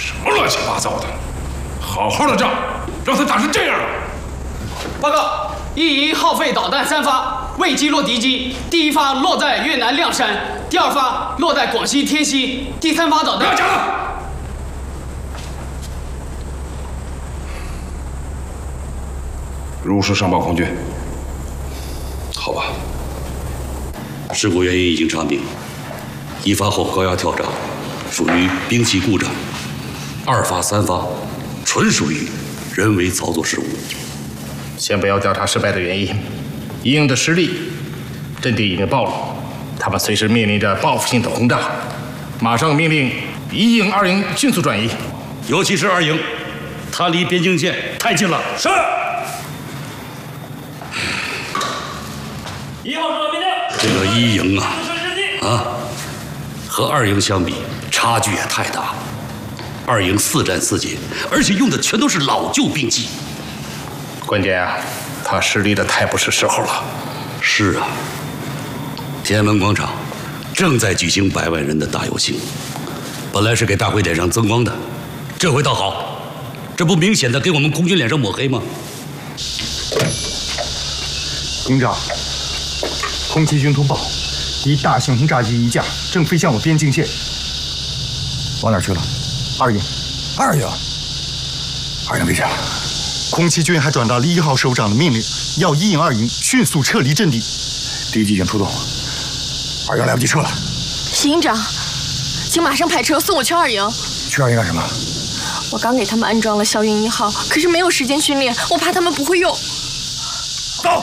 什么乱七八糟的！好好的仗，让他打成这样了。 报告，一营耗费导弹3发，未击落敌机。第1发落在越南谅山，第2发落在广西天溪，第3发导弹。不要讲了。 如实上报空军。 好吧。事故原因已经查明，1发后高压跳闸，属于兵器故障；2发、3发，纯属于人为操作失误。 先不要调查失败的原因，一营的实力，阵地已经暴露，他们随时面临着报复性的轰炸。马上命令1营、2营迅速转移， 尤其是2营，它离边境线太近了。 是。1号收到命令。 这个1营和2营相比，差距也太大。2营4战4捷，而且用的全都是老旧兵器。 关键啊，他失利的太不是时候了。 是啊，天安门广场正在举行100万人的大游行，本来是给大会脸上增光的，这回倒好，这不明显的给我们空军脸上抹黑吗？ 营长，空气军通报，敌大型轰炸机1架正飞向我边境线。往哪儿去了？2营。2营危险了。空气军还转达了1号首长的命令，要1营、2营迅速撤离阵地。敌机已经出动，2营来不及撤了。 徐营长，请马上派车送我去2营。 去2营干什么？ 我刚给他们安装了霄云1号，可是没有时间训练，我怕他们不会用。 走，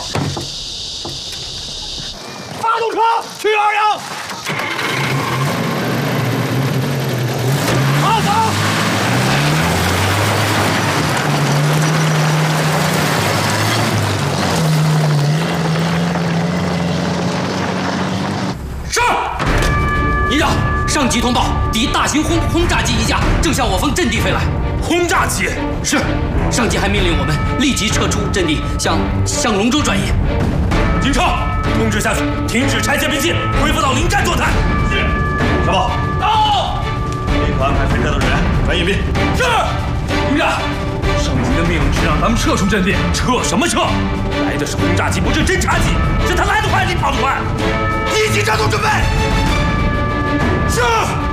发动车去2营。好，走。 是。营长，上级通报，敌大型轰炸机1架正向我方阵地飞来。 轰炸机？ 是。上级还命令我们立即撤出阵地，向龙州转移。 警车，通知下属停止拆卸兵器，恢复到临战状态。是。上报。到。立刻安排飞车的人员转隐蔽。 是。营长， 上级的命令是让咱们撤出阵地，撤什么撤？来的是轰炸机，不是侦察机，是他来得快，你跑得快。 一级战斗准备。是。